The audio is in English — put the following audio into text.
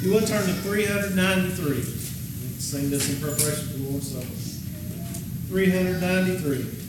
You will turn to 393. Sing this in preparation for the Lord's Supper. 393.